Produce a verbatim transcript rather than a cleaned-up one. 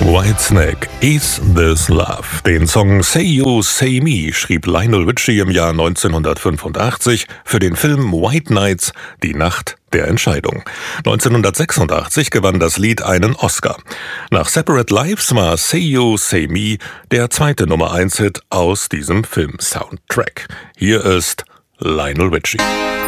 Whitesnake, Is This Love? Den Song Say You, Say Me schrieb Lionel Richie im Jahr neunzehnhundertfünfundachtzig für den Film White Nights, die Nacht der Entscheidung. neunzehnhundertsechsundachtzig gewann das Lied einen Oscar. Nach Separate Lives war Say You, Say Me der zweite Nummer eins Hit aus diesem Film-Soundtrack. Hier ist Lionel Richie.